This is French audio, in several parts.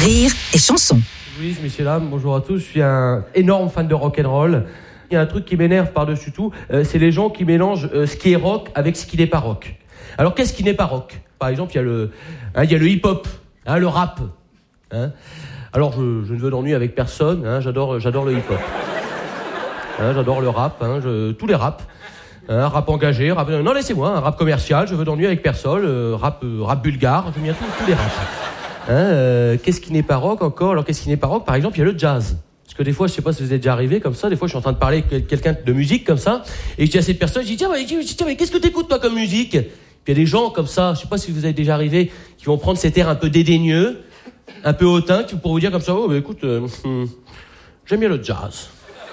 Rire et chanson. Louise, messieurs, dames, bonjour à tous. Je suis un énorme fan de rock'n'roll. Il y a un truc qui m'énerve par-dessus tout, c'est les gens qui mélangent ce qui est rock avec ce qui n'est pas rock. Alors, qu'est-ce qui n'est pas rock ? Par exemple, il y a le hip-hop, le rap. Alors, je ne veux d'ennui avec personne. J'adore le hip-hop. J'adore le rap. Tous les raps. Rap engagé, non, laissez-moi, un rap commercial. Je veux d'ennui avec personne. Rap bulgare. J'aime bien tous les raps. Qu'est-ce qui n'est pas rock encore ? Alors, qu'est-ce qui n'est pas rock ? Par exemple, il y a le jazz. Parce que des fois, je sais pas si vous êtes déjà arrivé comme ça, des fois je suis en train de parler avec quelqu'un de musique comme ça, et je dis à cette personne, je dis tiens, mais qu'est-ce que t'écoutes toi comme musique ? Puis il y a des gens comme ça, je sais pas si vous êtes déjà arrivé, qui vont prendre cet air un peu dédaigneux, un peu hautain, pour vous dire comme ça, oh bah écoute, j'aime bien le jazz.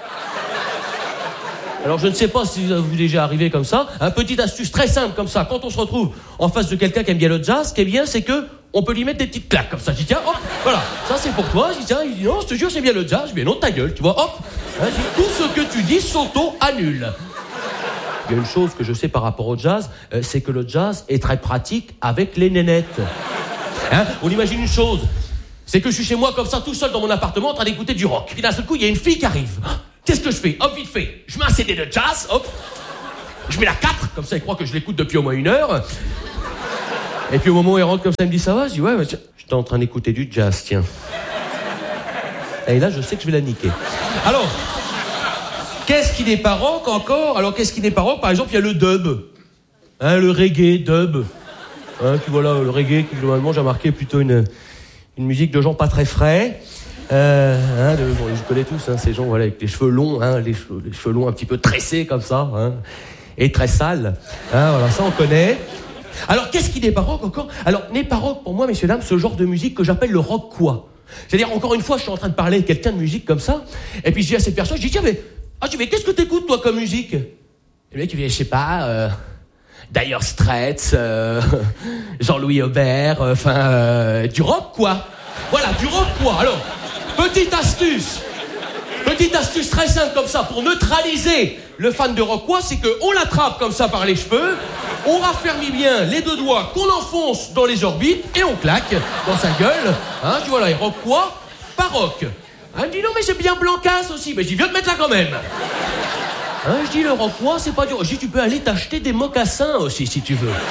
Alors je ne sais pas si vous êtes déjà arrivé comme ça, un petite astuce très simple comme ça, quand on se retrouve en face de quelqu'un qui aime bien le jazz, ce qui est bien c'est que on peut lui mettre des petites claques comme ça. Je dis tiens, hop, voilà, ça c'est pour toi. Je dis tiens, il dit non, je te jure, j'aime bien le jazz. Je dis mais non, ta gueule, tu vois, hop. Je dis tout ce que tu dis s'auto-annule. Il y a une chose que je sais par rapport au jazz, c'est que le jazz est très pratique avec les nénettes. On imagine une chose, c'est que je suis chez moi comme ça, tout seul dans mon appartement, en train d'écouter du rock. Puis d'un seul coup, il y a une fille qui arrive. Qu'est-ce que je fais ? Hop, vite fait. Je mets un CD de jazz, hop. Je mets la 4, comme ça, il croit que je l'écoute depuis au moins 1 heure. Et puis au moment où elle rentre comme ça, elle me dit ça va ? Je dis ouais, j'étais en train d'écouter du jazz, tiens. Et là, je sais que je vais la niquer. Alors, qu'est-ce qui n'est pas rock encore ? Alors, qu'est-ce qui n'est pas rock ? Par exemple, il y a le dub. Le reggae, dub. Puis voilà, le reggae, qui globalement, j'ai remarqué, plutôt une musique de gens pas très frais. Je connais tous, ces gens voilà, avec les cheveux longs, les cheveux longs un petit peu tressés comme ça, et très sales. Voilà, ça on connaît. Alors, qu'est-ce qui n'est pas rock encore ? Alors, n'est pas rock pour moi, messieurs, dames, ce genre de musique que j'appelle le rock quoi ? C'est-à-dire, encore une fois, je suis en train de parler avec quelqu'un de musique comme ça, et puis je dis à cette personne, je dis, tiens, mais qu'est-ce que t'écoutes, toi, comme musique ? Et le mec, il dit, je sais pas, Dire Straits, Jean-Louis Aubert, du rock quoi ? Voilà, du rock quoi ? Alors, petite astuce très simple comme ça, pour neutraliser le fan de rock quoi, c'est qu'on l'attrape comme ça par les cheveux, on raffermit bien les 2 doigts qu'on enfonce dans les orbites et on claque dans sa gueule. Tu vois là, et rock quoi ? Pas rock. Il me dit non mais c'est bien Blancas aussi. Mais je dis viens te mettre là quand même. Je dis le rock quoi c'est pas dur. Je dis tu peux aller t'acheter des mocassins aussi si tu veux.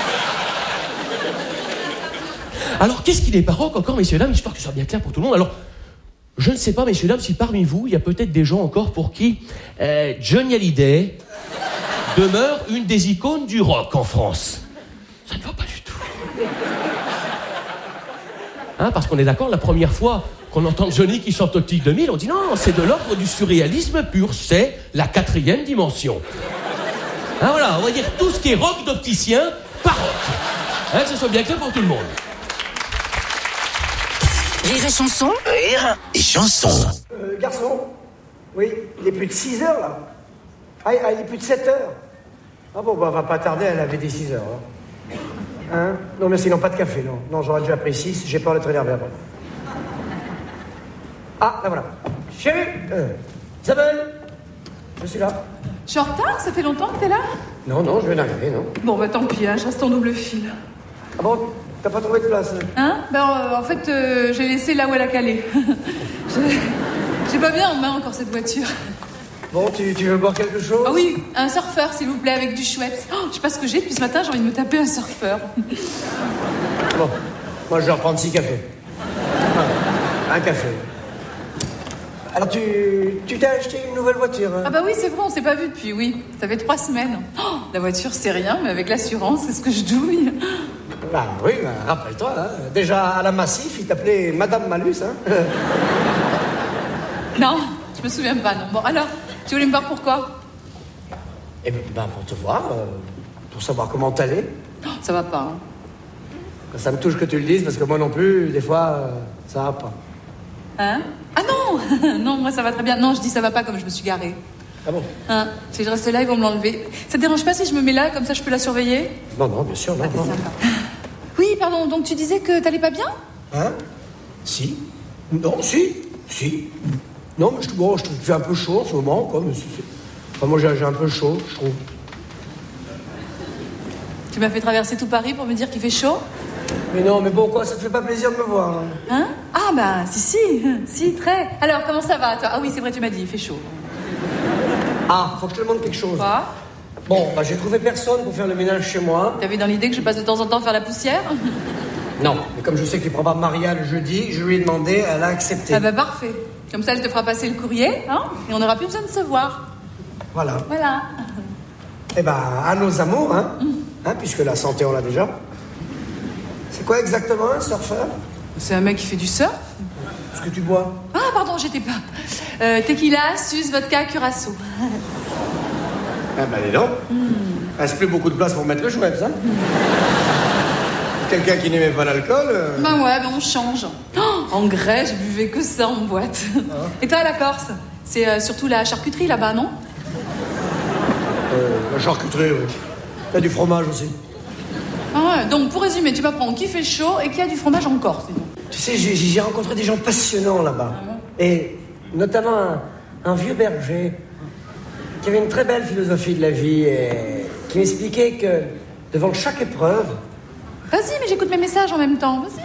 Alors qu'est-ce qui n'est pas rock encore, messieurs dames, j'espère que ce soit bien clair pour tout le monde. Alors je ne sais pas, messieurs dames, si parmi vous il y a peut-être des gens encore pour qui Johnny Hallyday demeure une des icônes du rock en France. Ça ne va pas du tout. Parce qu'on est d'accord, la première fois qu'on entend Johnny qui chante Optique 2000, on dit non, c'est de l'ordre du surréalisme pur, c'est la 4e dimension. Voilà, on va dire tout ce qui est rock d'opticien, pas rock. Que ce soit bien clair pour tout le monde. Rire et chanson. Rire et chanson. Garçon, oui, il est plus de 6 heures là. Il est plus de 7 heures. Bon, on va pas tarder à laver des 6 heures. Non, merci, non, pas de café, non. Non, j'aurais déjà pris 6, j'ai peur d'être énervé après. Là voilà. Chérie, Isabelle, je suis là. Je suis en retard, ça fait longtemps que t'es là ? Non, je viens d'arriver, non. Bon, tant pis, je reste en double fil. Bon, t'as pas trouvé de place ? En fait, j'ai laissé là où elle a calé. J'ai pas bien en main encore cette voiture. Bon, tu veux boire quelque chose ? Ah oui, un surfeur, s'il vous plaît, avec du chouette. Je sais pas ce que j'ai, depuis ce matin, j'ai envie de me taper un surfeur. Bon, moi je vais reprendre 6 cafés. Un café. Alors tu t'es acheté une nouvelle voiture ? Oui, c'est vrai, on s'est pas vu depuis, oui. Ça fait 3 semaines. La voiture, c'est rien, mais avec l'assurance, c'est ce que je douille. Oui, rappelle-toi, déjà à la Massif, il t'appelait Madame Malus, Non, je me souviens pas, non. Bon, alors, tu voulais me voir pourquoi ? Pour te voir, pour savoir comment t'allais. Ça va pas, Ça me touche que tu le dises, parce que moi non plus, des fois, ça va pas. Ah non Non, moi ça va très bien. Non, je dis ça va pas comme je me suis garée. Ah bon ? Si je reste là, ils vont me l'enlever. Ça te dérange pas si je me mets là, comme ça je peux la surveiller ? Non, bien sûr, non. T'es sympa. Oui, pardon, donc tu disais que t'allais pas bien ? Si. Non, si. Non, mais je te fais un peu chaud en ce moment, quoi. Mais moi, j'ai un peu chaud, je trouve. Tu m'as fait traverser tout Paris pour me dire qu'il fait chaud ? Mais non, mais bon, quoi, ça te fait pas plaisir de me voir. Hein? Ah bah, si, très. Alors, comment ça va, toi? Ah oui, c'est vrai, tu m'as dit, il fait chaud. Ah, faut que je te demande quelque chose. Quoi? Bon, bah j'ai trouvé personne pour faire le ménage chez moi. T'avais dans l'idée que je passe de temps en temps faire la poussière? Non, mais comme je sais que tu prends pas Maria le jeudi, je lui ai demandé, elle a accepté. Ah bah parfait. Comme ça, elle te fera passer le courrier, hein? Et on n'aura plus besoin de se voir. Voilà. Voilà. Eh ben, à nos amours, hein, puisque la santé, on l'a déjà. C'est quoi exactement un surfeur? C'est un mec qui fait du surf. Ce que tu bois. Ah, pardon, j'étais pas. Tequila, sus, vodka, curaçao. Ah ben, dis donc. Reste plus beaucoup de place pour mettre le Schweppes, hein. Quelqu'un qui n'aimait pas l'alcool... Bah ouais, on change. Oh, en Grèce, je buvais que ça en boîte. Et toi, la Corse? C'est surtout la charcuterie là-bas, non? La charcuterie, oui. Il y a du fromage aussi. Ah ouais, donc pour résumer, tu m'apprends qu'il fait chaud et qu'il y a du fromage en Corse. Tu sais, j'ai rencontré des gens passionnants là-bas. Et notamment un vieux berger qui avait une très belle philosophie de la vie et qui m'expliquait que devant chaque épreuve... Vas-y, mais j'écoute mes messages en même temps, vas-y.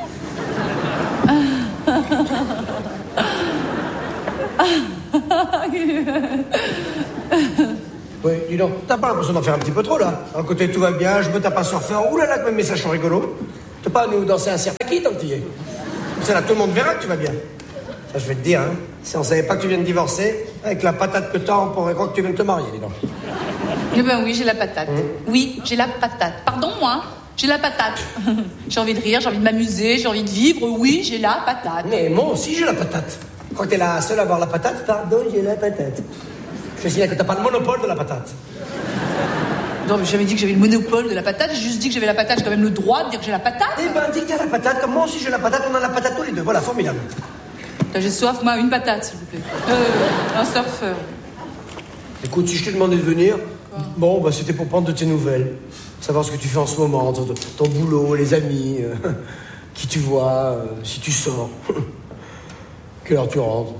Oui, dis donc, t'as pas l'impression d'en faire un petit peu trop, là? D'un côté, tout va bien, je me tape un surfeur. Ouh là là, que mes messages sont rigolos. T'as pas à nous danser un cirque-qui, tant que t'y es. Ça, là, tout le monde verra que tu vas bien. Ça, je vais te dire, hein. Si on savait pas que tu viens de divorcer, avec la patate que t'as, on pourrait croire que tu viens de te marier, dis donc. Eh ben oui, j'ai la patate. Oui, j'ai la patate. Pardon, moi, j'ai la patate. J'ai envie de rire, j'ai envie de m'amuser, j'ai envie de vivre. Oui, j'ai la patate. Mais moi aussi, j'ai la patate. Je crois que t'es la seule à avoir la patate. Pardon, j'ai la patate. Je te signale que t'as pas le monopole de la patate. Non, mais j'avais dit que j'avais le monopole de la patate. J'ai juste dit que j'avais la patate. J'ai quand même le droit de dire que j'ai la patate. Eh ben, dis que t'as la patate, comme moi aussi j'ai la patate, on a la patate tous les deux. Voilà, formidable. J'ai soif, moi, une patate, s'il vous plaît. Un surfeur. Écoute, si je t'ai demandé de venir, bon, bah c'était pour prendre de tes nouvelles. Savoir ce que tu fais en ce moment, ton boulot, les amis, qui tu vois, si tu sors. Quelle heure tu rentres?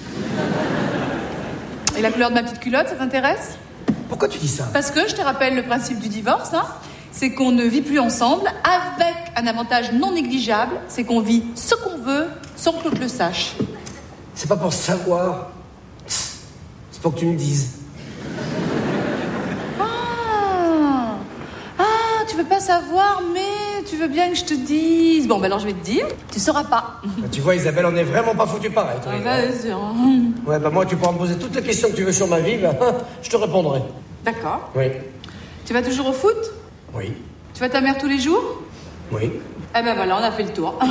Et la couleur de ma petite culotte, ça t'intéresse? Pourquoi tu dis ça? Parce que, je te rappelle le principe du divorce, hein, c'est qu'on ne vit plus ensemble avec un avantage non négligeable, c'est qu'on vit ce qu'on veut sans que l'autre le sache. C'est pas pour savoir, c'est pour que tu me dises. Tu veux pas savoir, mais tu veux bien que je te dise. Bon, ben alors je vais te dire, tu sauras pas. Bah, tu vois, Isabelle, on n'est vraiment pas foutu pareil. Toi, Vas-y. Ouais, bah moi, tu pourras me poser toutes les questions que tu veux sur ma vie, bah, je te répondrai. D'accord. Oui. Tu vas toujours au foot? Oui. Tu vois ta mère tous les jours? Oui. Eh ben voilà, on a fait le tour.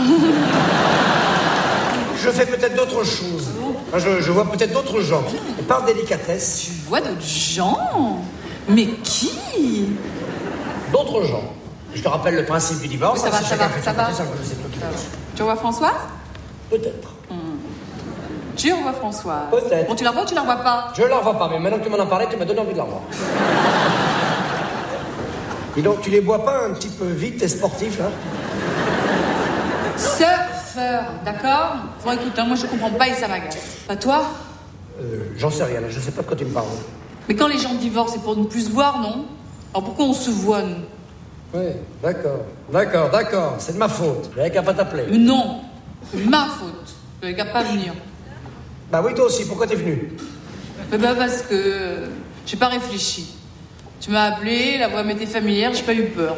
Je fais peut-être d'autres choses. Enfin, je vois peut-être d'autres gens. Et par délicatesse. Tu vois d'autres gens? Mais qui? D'autres gens. Je te rappelle le principe du divorce. Ça va, si ça chacun va, fait ça son va. côté, ça, je sais pas qui fait. Tu revois Françoise? Peut-être. Tu revois Françoise? Peut-être. Bon, tu la revois ou tu la revois pas? Je la revois pas, mais maintenant que tu m'en as parlé, tu m'as donné envie de la revoir. Et donc, tu les bois pas un petit peu vite et sportif, là? Surfeur, d'accord? Bon, écoute, hein, moi je comprends pas et ça m'agace. Pas toi? J'en sais rien, là. Je sais pas de quoi tu me parles. Mais quand les gens divorcent, c'est pour ne plus se voir, non? Alors pourquoi on se voit, nous? Oui, d'accord. C'est de ma faute. J'avais qu'à pas t'appeler. Mais non, c'est ma faute. J'avais qu'à pas venir. Bah oui, toi aussi. Pourquoi t'es venu? Mais bah parce que j'ai pas réfléchi. Tu m'as appelé, la voix m'était familière, j'ai pas eu peur.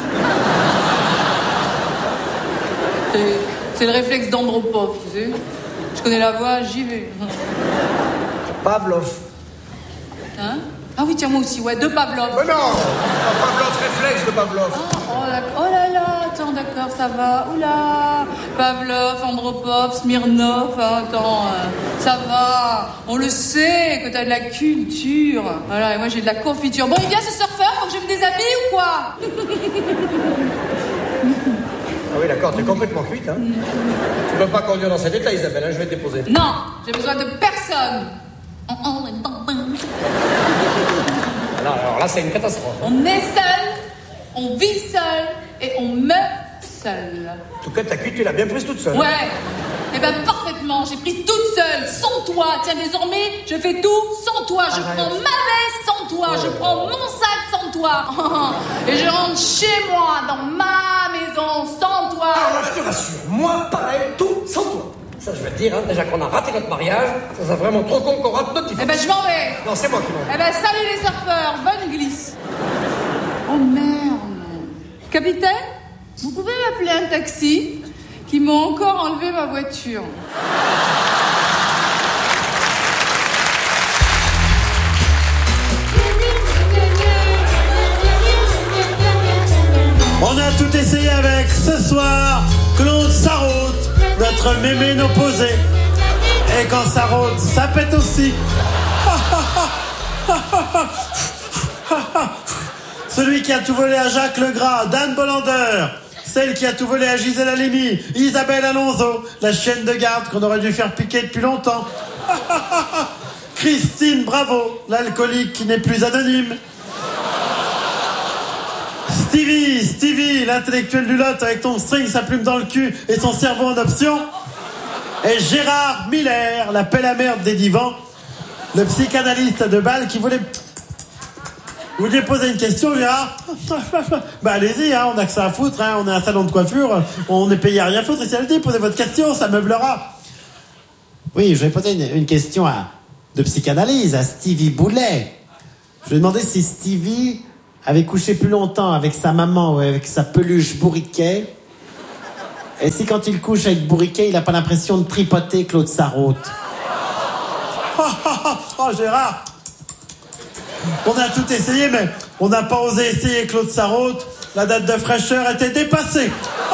C'est le réflexe d'Andropov, tu sais. Je connais la voix, j'y vais. Pavlov. Hein? Ah oui, tiens, moi aussi, ouais, de Pavlov. Mais non, Pavlov, réflexe de Pavlov. Oh là là, attends, d'accord, ça va. Oula, Pavlov, Andropov, Smirnov, attends, ça va. On le sait que t'as de la culture. Voilà, et moi j'ai de la confiture. Bon, il vient ce surfeur, faut que je me déshabille ou quoi? Ah oui, d'accord, t'es complètement cuite, hein. Tu peux pas conduire dans cet état, Isabelle, hein, je vais te déposer. Non, j'ai besoin de personne. Alors là, c'est une catastrophe. On est seul, on vit seul et on meurt seul. En tout cas, ta cuite, tu l'as bien prise toute seule. Ouais, et ben parfaitement, j'ai pris toute seul, sans toi. Tiens, désormais, je fais tout sans toi. Je prends ma veste sans toi. Je prends mon sac sans toi. Et je rentre chez moi, dans ma maison, sans toi. Alors, je te rassure, moi, pareil, tout sans toi. Ça, je vais te dire, hein, déjà qu'on a raté notre mariage, ça serait vraiment trop con qu'on rate notre divorce. Eh ben, je m'en vais. Non, c'est moi qui m'en vais. Eh ben, salut les surfeurs, bonne glisse. Oh merde. Capitaine, vous pouvez m'appeler un taxi qui m'a encore enlevé ma voiture. On a tout essayé avec ce soir Claude Sarraute, notre mémé opposé. Et quand ça rôde, ça pète aussi. Celui qui a tout volé à Jacques Legras, Dan Bolander. Celle qui a tout volé à Gisèle Halimi, Isabelle Alonso, la chienne de garde qu'on aurait dû faire piquer depuis longtemps. Christine Bravo, l'alcoolique qui n'est plus anonyme. Stevie, l'intellectuel du lot avec ton string, sa plume dans le cul et son cerveau en option. Et Gérard Miller, la pelle à merde des divans, le psychanalyste de Bâle qui voulait... Vous vouliez poser une question, Gérard? Bah allez-y, hein, on a que ça à foutre, hein, on est un salon de coiffure, on est payé à rien foutre, et si elle dit, posez votre question, ça meublera. Oui, je vais poser une question de psychanalyse à Stevie Boulet. Je vais demander si Stevie avait couché plus longtemps avec sa maman ou avec sa peluche Bourriquet, et si quand il couche avec Bourriquet, il n'a pas l'impression de tripoter Claude Sarraute. Oh Gérard, on a tout essayé, mais on n'a pas osé essayer Claude Sarraute. La date de fraîcheur était dépassée.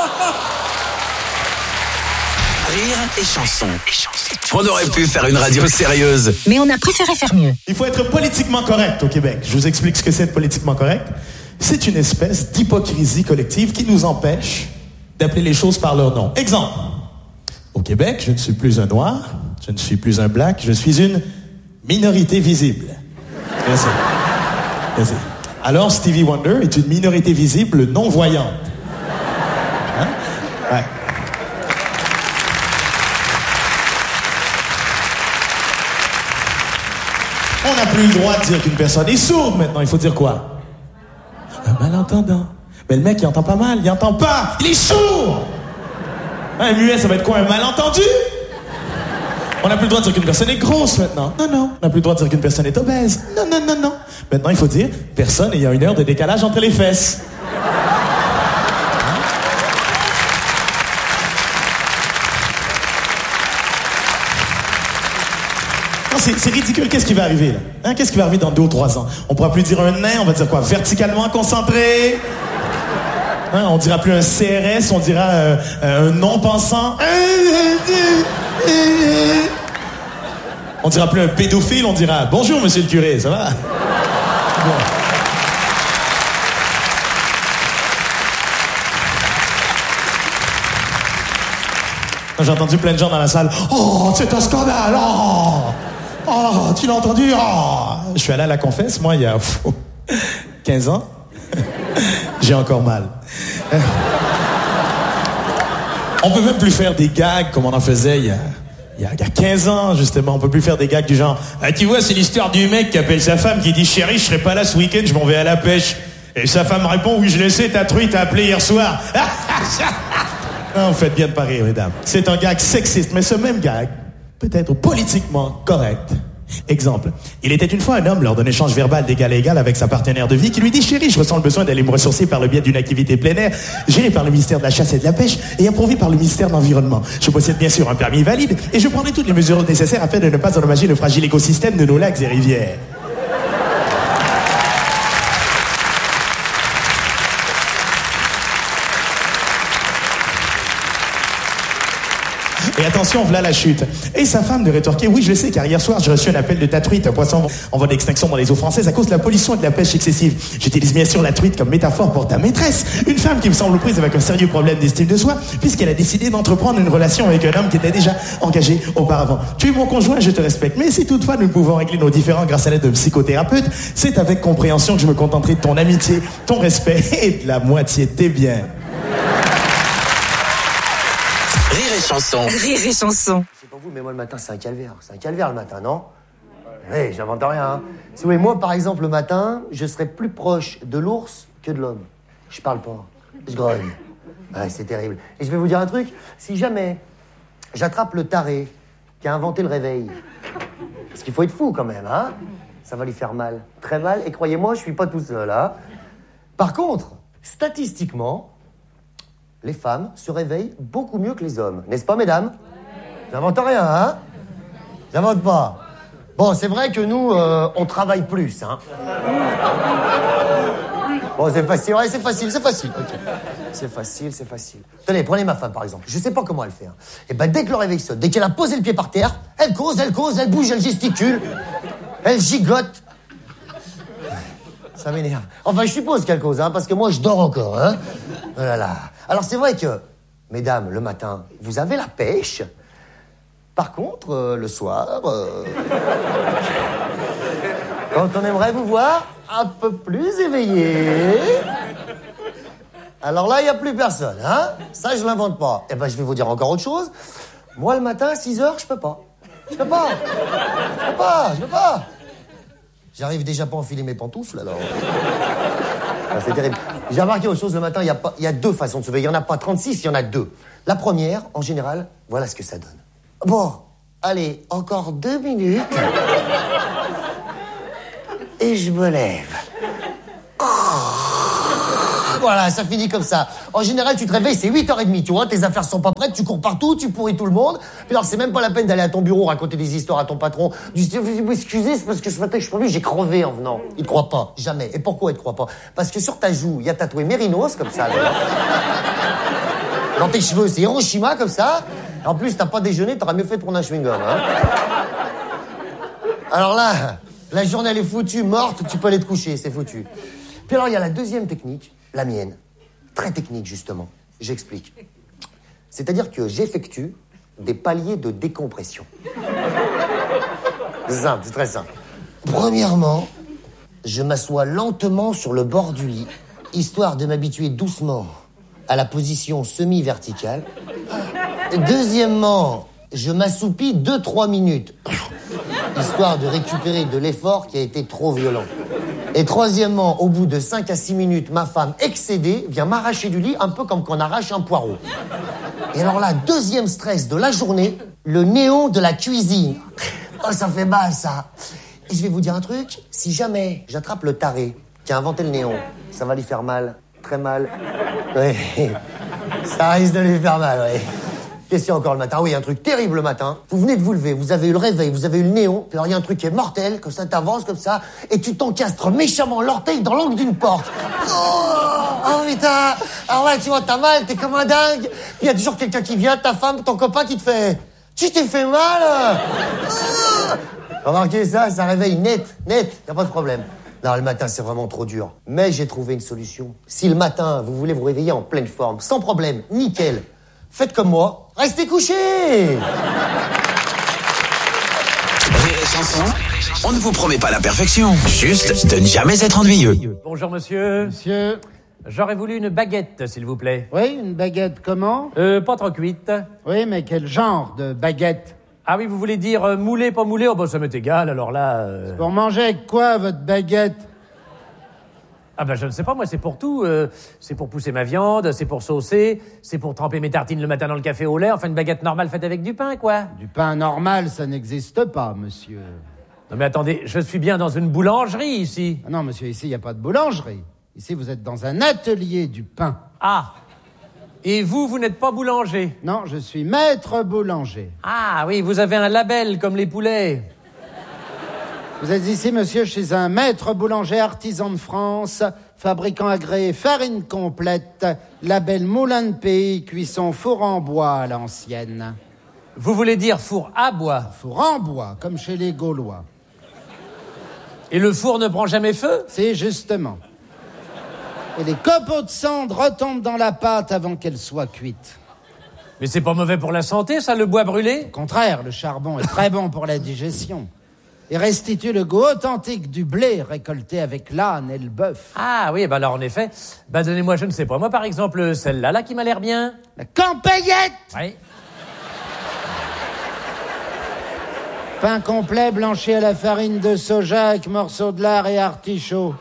Rire et chanson. On aurait pu faire une radio sérieuse. Mais on a préféré faire mieux. Il faut être politiquement correct au Québec. Je vous explique ce que c'est être politiquement correct. C'est une espèce d'hypocrisie collective qui nous empêche d'appeler les choses par leur nom. Exemple. Au Québec, je ne suis plus un noir, je ne suis plus un black, je suis une minorité visible. Merci. Merci. Alors, Stevie Wonder est une minorité visible non-voyante. Hein? Ouais. On n'a plus le droit de dire qu'une personne est sourde maintenant. Il faut dire quoi? Un malentendant. Mais le mec, il entend pas mal. Il entend pas. Il est sourd. Un muet, ça va être quoi? Un malentendu? On n'a plus le droit de dire qu'une personne est grosse maintenant. Non, non. On n'a plus le droit de dire qu'une personne est obèse. Non, non, non, non. Maintenant, il faut dire personne ayant 1 heure de décalage entre les fesses. C'est ridicule. Qu'est-ce qui va arriver, là? Hein? Qu'est-ce qui va arriver dans 2 ou 3 ans? On pourra plus dire un nain, on va dire quoi? Verticalement concentré? Hein? On dira plus un CRS, on dira un non-pensant. On dira plus un pédophile, on dira « Bonjour, monsieur le curé, ça va? » Bon. J'ai entendu plein de gens dans la salle. « Oh, c'est un scandale! Oh, tu l'as entendu? Oh. » Je suis allé à la confesse, moi, il y a 15 ans. J'ai encore mal. On peut même plus faire des gags comme on en faisait il y a 15 ans, justement. On peut plus faire des gags du genre « Ah, tu vois, c'est l'histoire du mec qui appelle sa femme, qui dit « Chérie, je serai pas là ce week-end, je m'en vais à la pêche. » Et sa femme répond « Oui, je le sais, ta truie t'a appelé hier soir. » Non, vous faites bien de pas rire, mesdames. C'est un gag sexiste, mais ce même gag peut être politiquement correct. Exemple. Il était une fois un homme lors d'un échange verbal d'égal à égal avec sa partenaire de vie qui lui dit « Chérie, je ressens le besoin d'aller me ressourcer par le biais d'une activité plein air, gérée par le ministère de la Chasse et de la Pêche et approuvée par le ministère de l'Environnement. Je possède bien sûr un permis valide et je prendrai toutes les mesures nécessaires afin de ne pas endommager le fragile écosystème de nos lacs et rivières. » Et attention, voilà la chute. Et sa femme de rétorquer, oui, je le sais, car hier soir, j'ai reçu un appel de ta truite, un poisson en voie d'extinction dans les eaux françaises à cause de la pollution et de la pêche excessive. J'utilise bien sûr la truite comme métaphore pour ta maîtresse, une femme qui me semble prise avec un sérieux problème d'estime de soi, puisqu'elle a décidé d'entreprendre une relation avec un homme qui était déjà engagé auparavant. Tu es mon conjoint, je te respecte, mais si toutefois nous pouvons régler nos différends grâce à l'aide d'un psychothérapeute, c'est avec compréhension que je me contenterai de ton amitié, ton respect et de la moitié de tes biens. Rire et chanson. Rire et chanson. C'est pas vous, mais moi le matin, c'est un calvaire. C'est un calvaire le matin, non? Oui, j'invente rien. Hein. Si vous voulez, moi, par exemple, le matin, je serais plus proche de l'ours que de l'homme. Je parle pas. Je grogne. Ouais, c'est terrible. Et je vais vous dire un truc. Si jamais j'attrape le taré qui a inventé le réveil, parce qu'il faut être fou quand même, hein? Ça va lui faire mal. Très mal. Et croyez-moi, je suis pas tout seul, hein? Par contre, statistiquement, les femmes se réveillent beaucoup mieux que les hommes. N'est-ce pas, mesdames? J'invente rien, hein? J'invente pas. Bon, c'est vrai que nous, on travaille plus, hein? Bon, c'est facile, ouais, c'est facile. Okay. C'est facile. Tenez, prenez ma femme, par exemple. Je sais pas comment elle fait. Hein. Et ben, dès que le réveil sonne, dès qu'elle a posé le pied par terre, elle cause, elle bouge, elle gesticule, elle gigote. Ça m'énerve. Enfin, je suppose qu'elle cause, hein, parce que moi, je dors encore, hein. Oh là là. Alors, c'est vrai que, mesdames, le matin, vous avez la pêche. Par contre, le soir, quand on aimerait vous voir un peu plus éveillé, alors là, il n'y a plus personne, hein? Ça, je l'invente pas. Eh ben, je vais vous dire encore autre chose. Moi, le matin, à 6h, je peux pas. Je peux pas. J'arrive déjà pas à enfiler mes pantoufles, alors... Ah, c'est terrible. J'ai remarqué autre chose, le matin, il y a deux façons de se lever. Il n'y en a pas 36, il y en a deux. La première, en général, voilà ce que ça donne. Bon, allez, encore 2 minutes. Et je me lève. Voilà, ça finit comme ça. En général, tu te réveilles, c'est 8h30, tu vois, tes affaires sont pas prêtes, tu cours partout, tu pourris tout le monde. Puis alors, c'est même pas la peine d'aller à ton bureau raconter des histoires à ton patron. Du style, vous excusez, c'est parce que ce matin que je suis pas vu, j'ai crevé en venant. Il te croit pas, jamais. Et pourquoi il te croit pas? Parce que sur ta joue, il y a tatoué Mérinos, comme ça, là. Dans tes cheveux, c'est Hiroshima, comme ça. En plus, t'as pas déjeuné, t'aurais mieux fait de prendre un chewing-gum, hein. Alors là, la journée, elle est foutue, morte, tu peux aller te coucher, c'est foutu. Puis alors, il y a la deuxième technique, la mienne. Très technique, justement. J'explique. C'est-à-dire que j'effectue des paliers de décompression. C'est simple, c'est très simple. Premièrement, je m'assois lentement sur le bord du lit, histoire de m'habituer doucement à la position semi-verticale. Deuxièmement, je m'assoupis 2-3 minutes, histoire de récupérer de l'effort qui a été trop violent. Et troisièmement, au bout de 5 à 6 minutes, ma femme, excédée, vient m'arracher du lit, un peu comme quand on arrache un poireau. Et alors là, deuxième stress de la journée, le néon de la cuisine. Oh, ça fait mal, ça. Et je vais vous dire un truc, si jamais j'attrape le taré qui a inventé le néon, ça va lui faire mal, très mal. Oui, ça risque de lui faire mal, oui. Qu'est-ce qu'il y a encore le matin? Oui, un truc terrible le matin. Vous venez de vous lever, vous avez eu le réveil, vous avez eu le néon, puis alors il y a un truc qui est mortel, que ça t'avance comme ça, et tu t'encastres méchamment l'orteil dans l'angle d'une porte. Oh putain! Alors là, tu vois, t'as mal, t'es comme un dingue. Puis il y a toujours quelqu'un qui vient, ta femme, ton copain qui te fait... Tu t'es fait mal? Remarquez ça, ça réveille net, y a pas de problème. Non, le matin, c'est vraiment trop dur. Mais j'ai trouvé une solution. Si le matin, vous voulez vous réveiller en pleine forme, sans problème, nickel, faites comme moi, restez couchés. Rire et chanson, on ne vous promet pas la perfection, juste de ne jamais être ennuyeux. Bonjour monsieur. Monsieur. J'aurais voulu une baguette, s'il vous plaît. Oui, une baguette comment? Pas trop cuite. Oui, mais quel genre de baguette? Ah oui, vous voulez dire moulé, pas moulé? Oh bah ça m'est égal, alors là... C'est pour manger avec quoi, votre baguette? Ah bah je ne sais pas, moi c'est pour tout. C'est pour pousser ma viande, c'est pour saucer, c'est pour tremper mes tartines le matin dans le café au lait. Enfin une baguette normale faite avec du pain, quoi. Du pain normal, ça n'existe pas, monsieur. Non mais attendez, je suis bien dans une boulangerie ici. Ah non, monsieur, ici il n'y a pas de boulangerie. Ici vous êtes dans un atelier du pain. Ah. Et vous n'êtes pas boulanger? Non, je suis maître boulanger. Ah oui, vous avez un label comme les poulets. Vous êtes ici, monsieur, chez un maître boulanger artisan de France, fabricant agréé farine complète, label Moulin de Pays, cuisson four en bois à l'ancienne. Vous voulez dire four à bois? Four en bois, comme chez les Gaulois. Et le four ne prend jamais feu? C'est justement. Et les copeaux de cendre retombent dans la pâte avant qu'elle soit cuite. Mais c'est pas mauvais pour la santé, ça, le bois brûlé? Au contraire, le charbon est très bon pour la digestion. Et restitue le goût authentique du blé récolté avec l'âne et le bœuf. Ah oui, bah alors en effet, bah donnez-moi, je ne sais pas, moi par exemple, celle-là, là qui m'a l'air bien. La Campaillette! Oui. Pain complet blanchi à la farine de soja avec morceaux de lard et artichaut.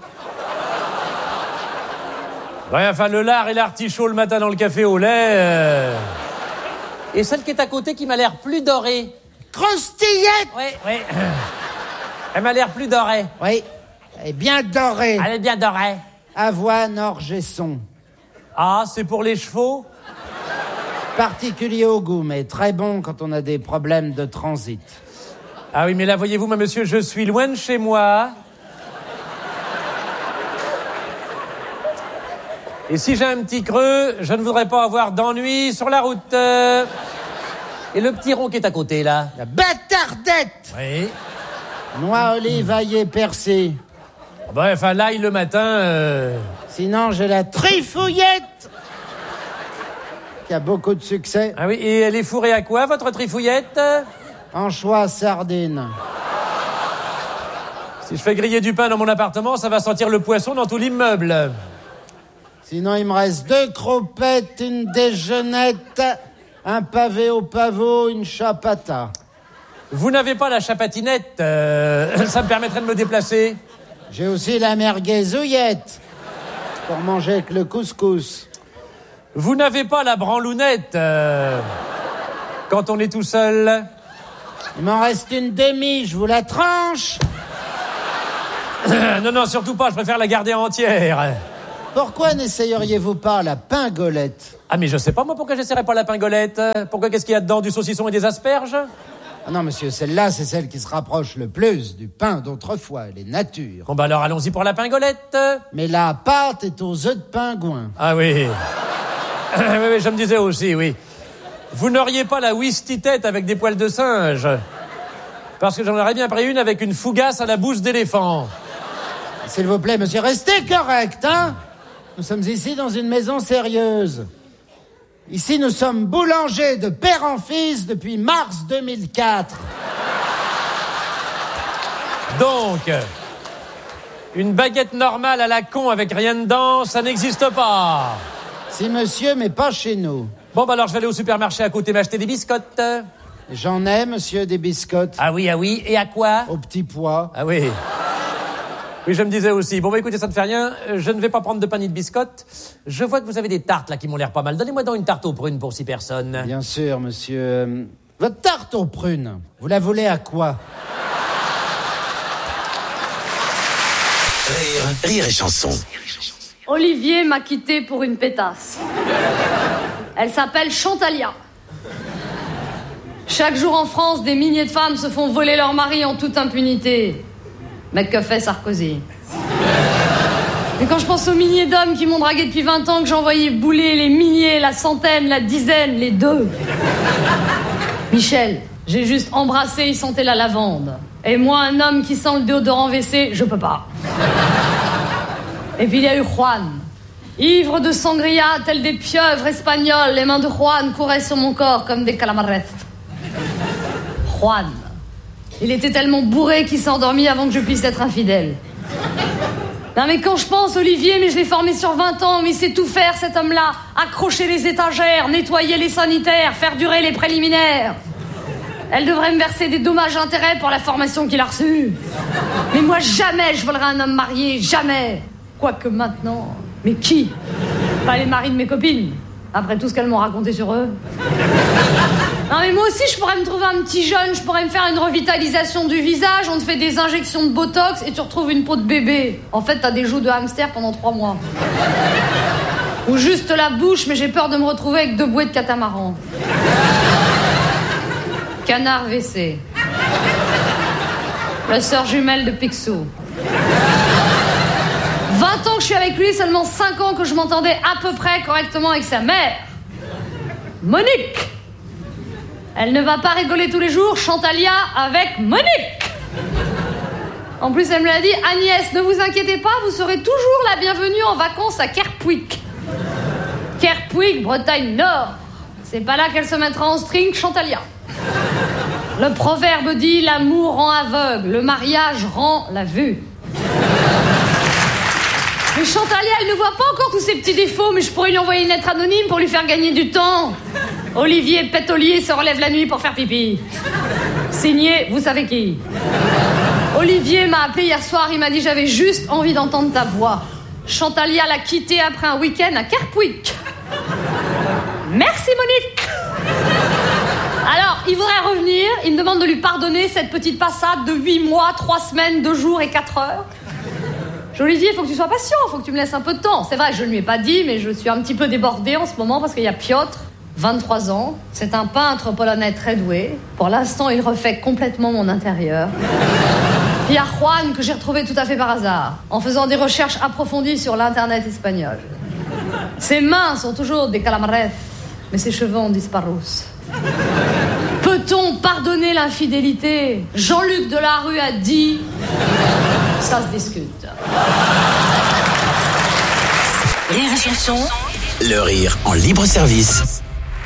Ouais, enfin, le lard et l'artichaut le matin dans le café au lait. Et celle qui est à côté qui m'a l'air plus dorée. Croustillette! Oui. Elle m'a l'air plus dorée. Oui, elle est bien dorée. Elle est bien dorée. Avoine, orge et son. Ah, c'est pour les chevaux? Particulier au goût, mais très bon quand on a des problèmes de transit. Ah oui, mais là, voyez-vous, moi, monsieur, je suis loin de chez moi. Et si j'ai un petit creux, je ne voudrais pas avoir d'ennui sur la route. Et le petit rond qui est à côté, là? La bâtardette! Oui. Noix, olive, ail et persil. Bah, enfin, l'ail le matin... Sinon, j'ai la trifouillette! Qui a beaucoup de succès. Ah oui, et elle est fourrée à quoi, votre trifouillette? Anchois, sardines. Si je fais griller du pain dans mon appartement, ça va sentir le poisson dans tout l'immeuble. Sinon, il me reste 2 cropettes, une déjeunette, un pavé au pavot, une chapata. Vous n'avez pas la chapatinette, ça me permettrait de me déplacer. J'ai aussi la merguezouillette, pour manger avec le couscous. Vous n'avez pas la branlounette, quand on est tout seul. Il m'en reste une demi, je vous la tranche. Non, surtout pas, je préfère la garder entière. Pourquoi n'essayeriez-vous pas la pingolette? Ah, mais je sais pas, moi, pourquoi j'essaierais pas la pingolette? Pourquoi, qu'est-ce qu'il y a dedans, du saucisson et des asperges? Ah non, monsieur, celle-là, c'est celle qui se rapproche le plus du pain d'autrefois, elle est nature. Bon, bah alors, allons-y pour la pingolette. Mais la pâte est aux œufs de pingouin. Ah oui. Oui, je me disais aussi, oui. Vous n'auriez pas la wistitette avec des poils de singe? Parce que j'en aurais bien pris une avec une fougasse à la bouche d'éléphant. S'il vous plaît, monsieur, restez correct, hein? Nous sommes ici dans une maison sérieuse. Ici, nous sommes boulangers de père en fils depuis mars 2004. Donc, une baguette normale à la con avec rien dedans, ça n'existe pas. Si, monsieur, mais pas chez nous. Bon, bah alors, je vais aller au supermarché à côté m'acheter des biscottes. J'en ai, monsieur, des biscottes. Ah oui, et à quoi? Au petit pois. Ah oui. Oui, je me disais aussi. Bon, bah écoutez, ça ne fait rien. Je ne vais pas prendre de panier de biscottes. Je vois que vous avez des tartes, là, qui m'ont l'air pas mal. Donnez-moi donc une tarte aux prunes pour 6 personnes. Bien sûr, monsieur. Votre tarte aux prunes, vous la voulez à quoi? Rire et chanson. Olivier m'a quitté pour une pétasse. Elle s'appelle Chantalia. Chaque jour en France, des milliers de femmes se font voler leur mari en toute impunité. Mais que fait Sarkozy? Et quand je pense aux milliers d'hommes qui m'ont dragué depuis 20 ans, que j'ai envoyé bouler, les milliers, la centaine, la dizaine, les 2. Michel, j'ai juste embrassé, il sentait la lavande. Et moi, un homme qui sent le déodorant WC, je peux pas. Et puis il y a eu Juan. Ivre de sangria, tel des pieuvres espagnoles, les mains de Juan couraient sur mon corps comme des calamares. Juan. Il était tellement bourré qu'il s'est endormi avant que je puisse être infidèle. Non mais quand je pense, Olivier, mais je l'ai formé sur 20 ans, mais il sait tout faire cet homme-là. Accrocher les étagères, nettoyer les sanitaires, faire durer les préliminaires. Elle devrait me verser des dommages-intérêts pour la formation qu'il a reçue. Mais moi, jamais je volerai un homme marié, jamais. Quoique maintenant... Mais qui? Pas les maris de mes copines, après tout ce qu'elles m'ont raconté sur eux. Non mais moi aussi, je pourrais me trouver un petit jeune, je pourrais me faire une revitalisation du visage, on te fait des injections de Botox et tu retrouves une peau de bébé. En fait, t'as des joues de hamster pendant 3 mois. Ou juste la bouche, mais j'ai peur de me retrouver avec 2 bouées de catamaran. Canard WC. La sœur jumelle de Picsou. 20 ans que je suis avec lui, seulement 5 ans que je m'entendais à peu près correctement avec sa mère. Monique. Elle ne va pas rigoler tous les jours, Chantalia avec Monique. En plus, elle me l'a dit, Agnès, ne vous inquiétez pas, vous serez toujours la bienvenue en vacances à Kerpuik. Kerpuik, Bretagne Nord. C'est pas là qu'elle se mettra en string, Chantalia. Le proverbe dit, l'amour rend aveugle, le mariage rend la vue. Mais Chantalia, elle ne voit pas encore tous ses petits défauts, mais je pourrais lui envoyer une lettre anonyme pour lui faire gagner du temps. Olivier Pétolier se relève la nuit pour faire pipi. Signé, vous savez qui. Olivier m'a appelé hier soir, il m'a dit j'avais juste envie d'entendre ta voix. Chantalia l'a quitté après un week-end à Kerpwick. Merci Monique. Alors, il voudrait revenir, il me demande de lui pardonner cette petite passade de 8 mois, 3 semaines, 2 jours et 4 heures. Olivier, il faut que tu sois patient, il faut que tu me laisses un peu de temps. C'est vrai, je ne lui ai pas dit, mais je suis un petit peu débordée en ce moment parce qu'il y a Piotr, 23 ans. C'est un peintre polonais très doué. Pour l'instant, il refait complètement mon intérieur. Puis il y a Juan, que j'ai retrouvé tout à fait par hasard, en faisant des recherches approfondies sur l'internet espagnol. Ses mains sont toujours des calamares, mais ses cheveux ont disparu. Peut-on pardonner l'infidélité? Jean-Luc Delarue a dit... Ça se discute. Rire et chanson. Le rire en libre service.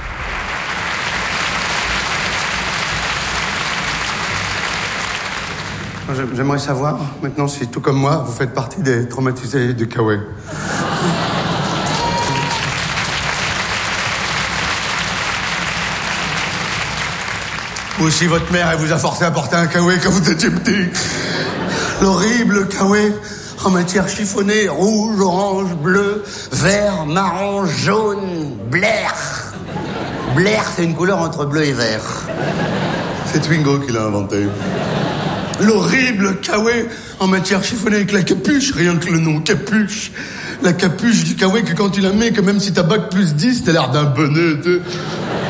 J'aimerais savoir, maintenant, si tout comme moi, vous faites partie des traumatisés du Kawaii. Ou si votre mère, elle vous a forcé à porter un Kawaii quand vous étiez petit. L'horrible Kawaii en matière chiffonnée, rouge, orange, bleu, vert, marron, jaune, blair. Blair, c'est une couleur entre bleu et vert. C'est Twingo qui l'a inventé. L'horrible Kawaii en matière chiffonnée avec la capuche, rien que le nom, capuche. La capuche du Kawaii que quand tu la mets, que même si t'as bac plus 10, t'as l'air d'un bonnet, tu sais.